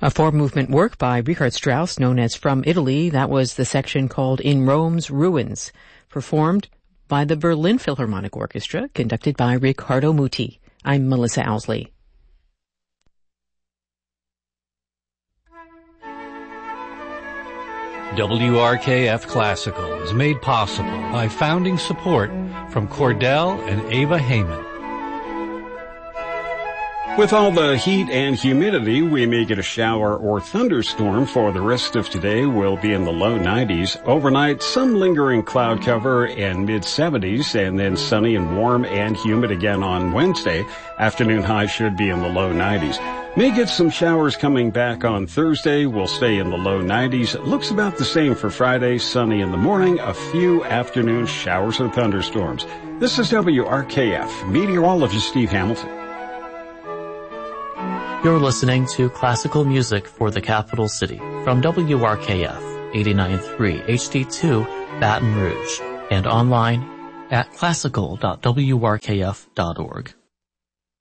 A four-movement work by Richard Strauss known as From Italy. That was the section called In Rome's Ruins, performed by the Berlin Philharmonic Orchestra, conducted by Riccardo Muti. I'm Melissa Owsley. WRKF Classical is made possible by founding support from Cordell and Ava Heyman. With all the heat and humidity, we may get a shower or thunderstorm for the rest of today. We'll be in the low 90s. Overnight, some lingering cloud cover and mid-70s, and then sunny and warm and humid again on Wednesday. Afternoon high should be in the low 90s. May get some showers coming back on Thursday. We'll stay in the low 90s. It looks about the same for Friday. Sunny in the morning, a few afternoon showers and thunderstorms. This is WRKF. Meteorologist Steve Hamilton. You're listening to classical music for the capital city from WRKF 89.3 HD2 Baton Rouge and online at classical.wrkf.org.